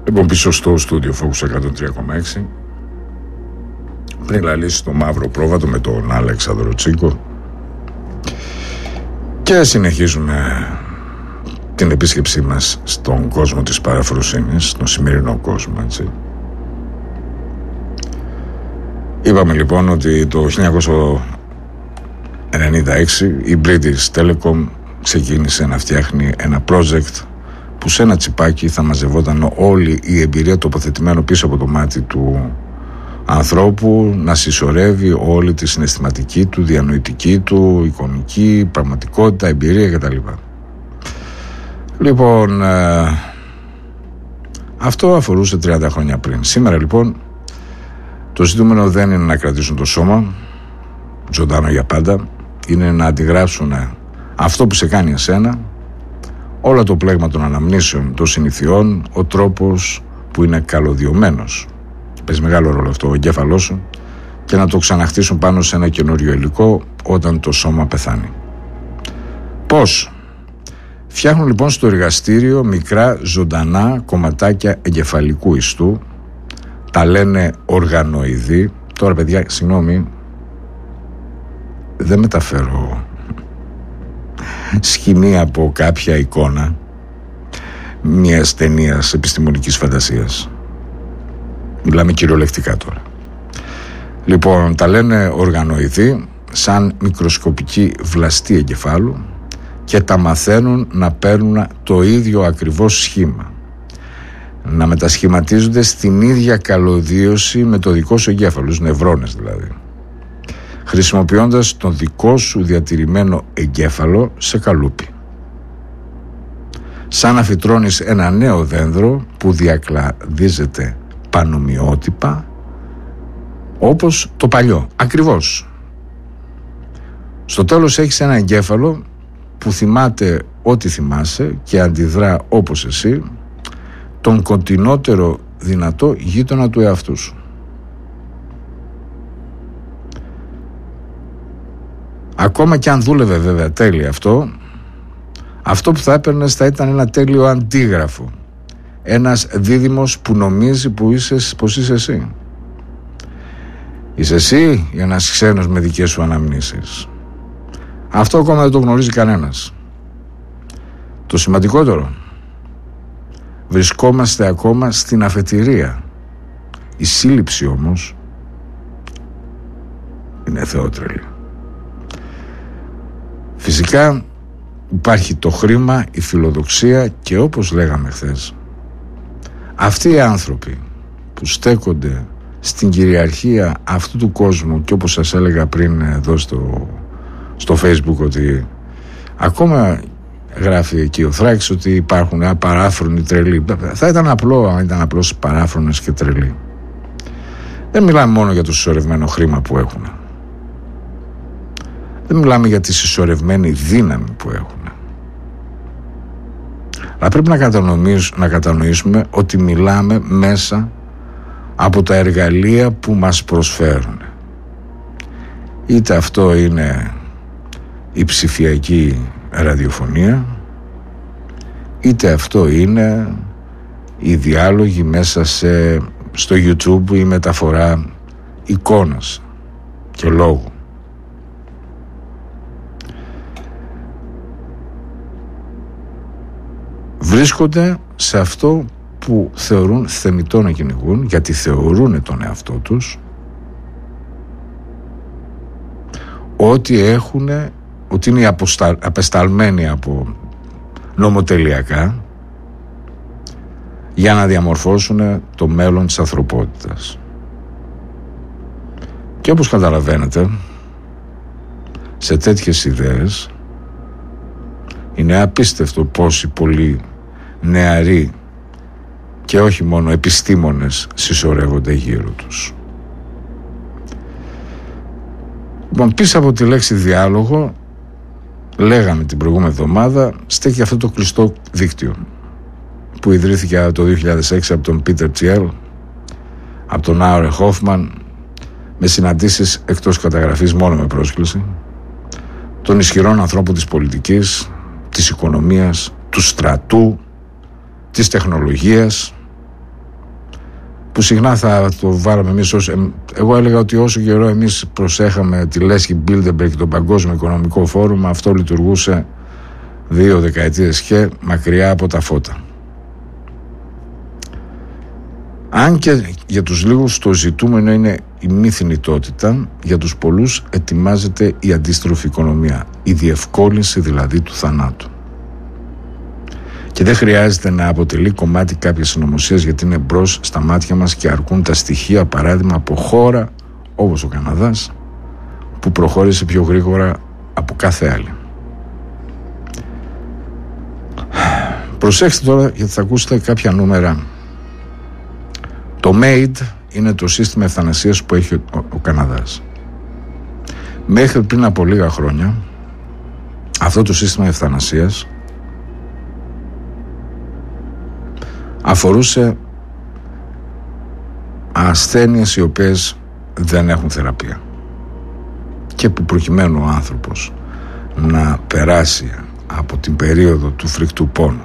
Λοιπόν, πίσω στο στούντιο Focus 103,6, πριν λαλήσει το μαύρο πρόβατο με τον Αλέξανδρο Τσίκο, και συνεχίζουμε την επίσκεψή μας στον κόσμο της παραφροσύνης, στον σημερινό κόσμο, έτσι. Είπαμε λοιπόν ότι το 1996 η British Telecom ξεκίνησε να φτιάχνει ένα project που σε ένα τσιπάκι θα μαζευόταν όλη η εμπειρία τοποθετημένο πίσω από το μάτι του ανθρώπου, να συσσωρεύει όλη τη συναισθηματική του, διανοητική του, εικονική, πραγματικότητα, εμπειρία κτλ. Λοιπόν, αυτό αφορούσε 30 χρόνια πριν. Σήμερα λοιπόν το ζητούμενο δεν είναι να κρατήσουν το σώμα ζωντανό για πάντα, είναι να αντιγράψουν αυτό που σε κάνει εσένα, όλο το πλέγμα των αναμνήσεων, των συνηθιών, ο τρόπος που είναι καλωδιωμένος. Παίζει μεγάλο ρόλο αυτό ο εγκέφαλός σου, και να το ξαναχτίσουν πάνω σε ένα καινούριο υλικό όταν το σώμα πεθάνει. Πώς? Φτιάχνουν λοιπόν στο εργαστήριο μικρά ζωντανά κομματάκια εγκεφαλικού ιστού, τα λένε οργανοειδή. Τώρα παιδιά, συγγνώμη, δεν μεταφέρω σκηνή από κάποια εικόνα μιας ταινίας επιστημονικής φαντασίας. Μιλάμε κυριολεκτικά τώρα. Λοιπόν, τα λένε οργανοειδή, σαν μικροσκοπική βλαστή εγκεφάλου, και τα μαθαίνουν να παίρνουν το ίδιο ακριβώς σχήμα, να μετασχηματίζονται στην ίδια καλωδίωση με το δικό σου εγκέφαλο, τους νευρώνες δηλαδή, χρησιμοποιώντας τον δικό σου διατηρημένο εγκέφαλο σε καλούπι. Σαν να φυτρώνεις ένα νέο δένδρο που διακλαδίζεται πανομοιότυπα όπως το παλιό, ακριβώς. Στο τέλος έχεις ένα εγκέφαλο που θυμάται ό,τι θυμάσαι και αντιδρά όπως εσύ, τον κοντινότερο δυνατό γείτονα του εαυτού σου. Ακόμα και αν δούλευε βέβαια τέλεια αυτό που θα έπαιρνες θα ήταν ένα τέλειο αντίγραφο, ένας δίδυμος που νομίζει πως είσαι εσύ. Είσαι εσύ ή ένας ξένος με δικές σου αναμνήσεις? Αυτό ακόμα δεν το γνωρίζει κανένας. Το σημαντικότερο, βρισκόμαστε ακόμα στην αφετηρία. Η σύλληψη όμως είναι θεότρελη. Φυσικά υπάρχει το χρήμα, η φιλοδοξία και, όπως λέγαμε χθες, αυτοί οι άνθρωποι που στέκονται στην κυριαρχία αυτού του κόσμου, και όπως σας έλεγα πριν εδώ στο Facebook, ότι ακόμα γράφει εκεί ο Θράκης ότι υπάρχουν απαράφρονοι τρελοί. Θα ήταν απλό αν ήταν απλώς παράφρονες και τρελοί. Δεν μιλάμε μόνο για το συσσωρευμένο χρήμα που έχουν. Δεν μιλάμε για τη συσσωρευμένη δύναμη που έχουν. Αλλά πρέπει να κατανοήσουμε ότι μιλάμε μέσα από τα εργαλεία που μας προσφέρουν. Είτε αυτό είναι η ψηφιακή ραδιοφωνία, είτε αυτό είναι οι διάλογοι μέσα στο YouTube, η μεταφορά εικόνας και λόγου. Βρίσκονται σε αυτό που θεωρούν θεμιτό να κυνηγούν, γιατί θεωρούν τον εαυτό τους ότι είναι απεσταλμένοι από νομοτελειακά για να διαμορφώσουν το μέλλον της ανθρωπότητας. Και όπως καταλαβαίνετε, σε τέτοιες ιδέες είναι απίστευτο πόσοι πολλοί νεαροί και όχι μόνο επιστήμονες συσσωρεύονται γύρω τους. Λοιπόν, πίσω από τη λέξη διάλογο, λέγαμε την προηγούμενη εβδομάδα, στέκει αυτό το κλειστό δίκτυο που ιδρύθηκε το 2006 από τον Πίτερ Thiel, από τον Άουρε Χόφμαν, με συναντήσεις εκτός καταγραφής, μόνο με πρόσκληση, των ισχυρών ανθρώπων της πολιτικής, της οικονομίας, του στρατού, της τεχνολογίας, που συχνά θα το βάλαμε εμείς εγώ έλεγα ότι όσο καιρό εμείς προσέχαμε τη Λέσχη Μπίλντεμπεργκ και τον Παγκόσμιο Οικονομικό Φόρουμ, αυτό λειτουργούσε 2 δεκαετίες και μακριά από τα φώτα. Αν και για τους λίγους το ζητούμενο είναι η μη θνητότητα, για τους πολλούς ετοιμάζεται η αντίστροφη οικονομία, η διευκόλυνση δηλαδή του θανάτου. Και δεν χρειάζεται να αποτελεί κομμάτι κάποιες συνωμοσίες, γιατί είναι μπρος στα μάτια μας και αρκούν τα στοιχεία, παράδειγμα από χώρα όπως ο Καναδάς, που προχώρησε πιο γρήγορα από κάθε άλλη. Προσέξτε τώρα, γιατί θα ακούσετε κάποια νούμερα. Το MAID είναι το σύστημα ευθανασίας που έχει ο Καναδάς. Μέχρι πριν από λίγα χρόνια αυτό το σύστημα ευθανασίας αφορούσε ασθένειες οι οποίες δεν έχουν θεραπεία και που προκειμένου ο άνθρωπος να περάσει από την περίοδο του φρικτού πόνου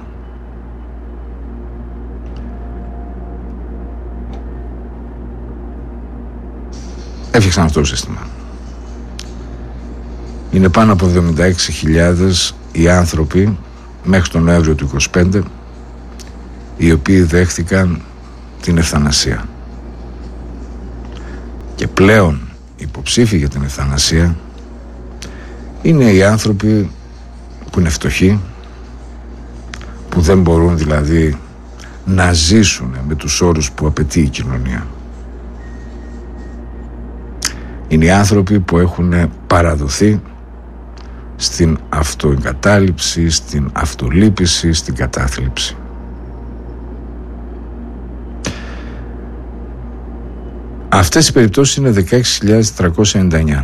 έφτιαξαν αυτό το σύστημα. Είναι πάνω από 76.000 οι άνθρωποι μέχρι τον Νοέμβριο του 2025 οι οποίοι δέχτηκαν την ευθανασία. Και πλέον υποψήφοι για την ευθανασία είναι οι άνθρωποι που είναι φτωχοί, που δεν μπορούν δηλαδή να ζήσουν με τους όρους που απαιτεί η κοινωνία. Είναι οι άνθρωποι που έχουν παραδοθεί στην αυτοεγκατάλειψη, στην αυτολύπηση, στην κατάθλιψη. Αυτές οι περιπτώσεις είναι 16.399.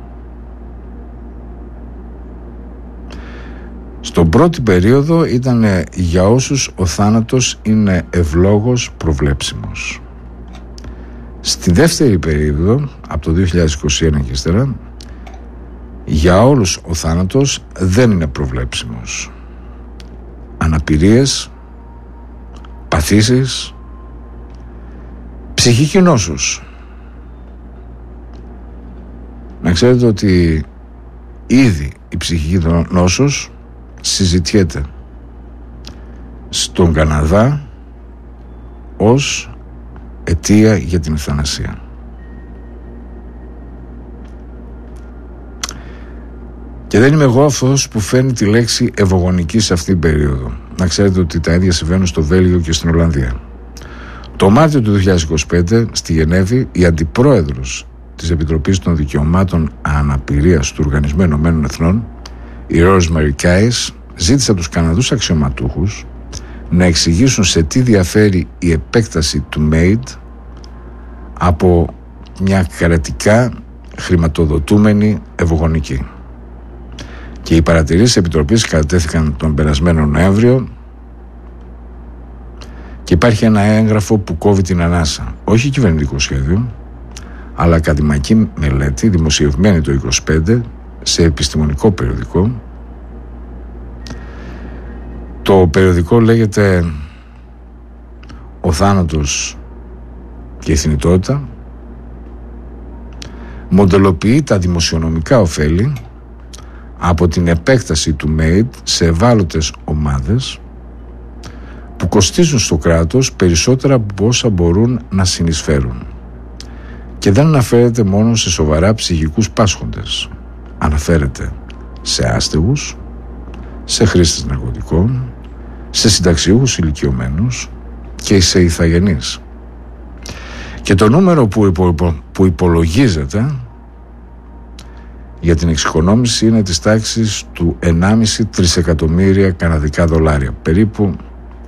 Στον πρώτη περίοδο ήταν για όσους ο θάνατος είναι ευλόγως προβλέψιμος. Στη δεύτερη περίοδο, από το 2021 και ύστερα, για όλους ο θάνατος δεν είναι προβλέψιμος. Αναπηρίες, παθήσεις, ψυχική νόσος. Να ξέρετε ότι ήδη η ψυχική νόσος συζητιέται στον Καναδά ως αιτία για την ευθανασία. Και δεν είμαι εγώ αυτός που φέρνει τη λέξη ευωγονική σε αυτήν την περίοδο. Να ξέρετε ότι τα ίδια συμβαίνουν στο Βέλγιο και στην Ολλανδία. Το Μάρτιο του 2025 στη Γενέβη η αντιπρόεδρος της Επιτροπής των Δικαιωμάτων Αναπηρίας του Οργανισμού Ενωμένων Εθνών, η Rosemary Kais, ζήτησε από τους Καναδούς αξιωματούχους να εξηγήσουν σε τι διαφέρει η επέκταση του MAID από μια κρατικά χρηματοδοτούμενη ευωγονική. Και οι παρατηρήσεις της Επιτροπής κατατέθηκαν τον περασμένο Νοέμβριο και υπάρχει ένα έγγραφο που κόβει την ανάσα. Όχι κυβερνητικό σχέδιο, αλλά ακαδημαϊκή μελέτη δημοσιευμένη το 2025 σε επιστημονικό περιοδικό. Το περιοδικό λέγεται «Ο θάνατος και η θνητότητα». Μοντελοποιεί τα δημοσιονομικά ωφέλη από την επέκταση του MAID σε ευάλωτες ομάδες που κοστίζουν στο κράτος περισσότερα από όσα μπορούν να συνεισφέρουν. Και δεν αναφέρεται μόνο σε σοβαρά ψυχικούς πάσχοντες. Αναφέρεται σε άστεγους, σε χρήστες ναρκωτικών, σε συνταξιούχους ηλικιωμένους και σε ηθαγενείς. Και το νούμερο που υπολογίζεται για την εξοικονόμηση είναι της τάξης του 1,5 τρισεκατομμύρια καναδικά δολάρια, περίπου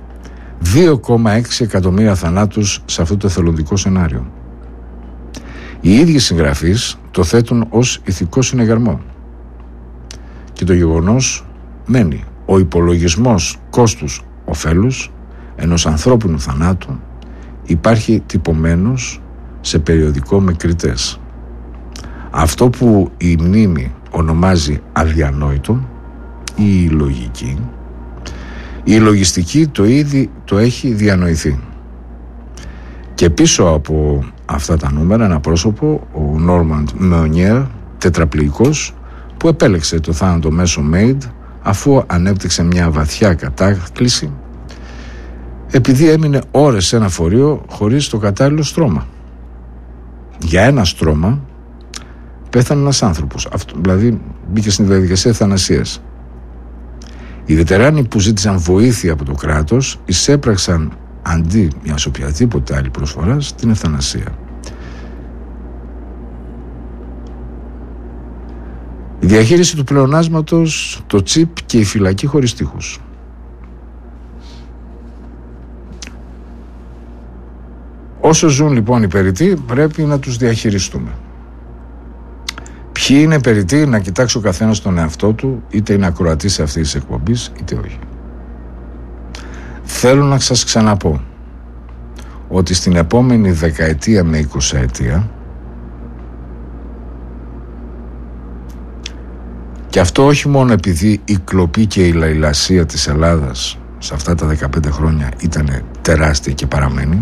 2,6 εκατομμύρια θανάτους σε αυτό το εθελοντικό σενάριο. Οι ίδιοι συγγραφείς το θέτουν ως ηθικό συνεγερμό. Και το γεγονός μένει. Ο υπολογισμός κόστους ωφέλους ενός ανθρώπινου θανάτου υπάρχει τυπωμένος σε περιοδικό με κριτές. Αυτό που η μνήμη ονομάζει αδιανόητο ή η λογική, η λογιστική το ήδη το έχει διανοηθεί. Και πίσω από αυτά τα νούμερα ένα πρόσωπο, ο Νόρμαντ Μεωνιέρ, τετραπληγικός, που επέλεξε το θάνατο μέσω MAID αφού ανέπτυξε μια βαθιά κατάκληση επειδή έμεινε ώρες σε ένα φορείο χωρίς το κατάλληλο στρώμα. Για ένα στρώμα πέθανε ένας άνθρωπος. Αυτό, δηλαδή μπήκε στην διαδικασία θανασίας. Οι βετεράνοι που ζήτησαν βοήθεια από το κράτος εισέπραξαν αντί μιας οποιαδήποτε άλλη προσφοράς την ευθανασία. Η διαχείριση του πλεονάσματος, το τσιπ και η φυλακή χωρίς τείχους. Όσο ζουν λοιπόν οι περιττοί πρέπει να τους διαχειριστούμε. Ποιοι είναι περιττοί, να κοιτάξει ο καθένας τον εαυτό του, είτε είναι ακροατής αυτής της εκπομπής είτε όχι. Θέλω να σας ξαναπώ ότι στην επόμενη δεκαετία με 20ετία, και αυτό όχι μόνο επειδή η κλοπή και η λαιλασία της Ελλάδας σε αυτά τα 15 χρόνια ήταν τεράστια και παραμένει,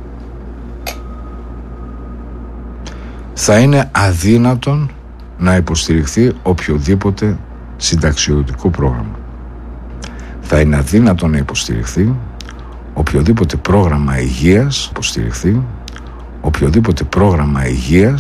θα είναι αδύνατον να υποστηριχθεί οποιοδήποτε συνταξιοδοτικό πρόγραμμα. Θα είναι αδύνατον να υποστηριχθεί οποιοδήποτε πρόγραμμα υγείας, οποιοδήποτε πρόγραμμα υγείας